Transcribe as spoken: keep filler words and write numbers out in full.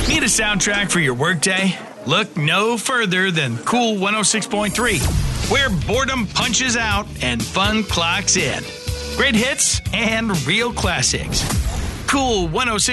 Need a soundtrack for your workday? Look no further than Cool one oh six point three, where boredom punches out and fun clocks in. Great hits and real classics. Cool one oh six.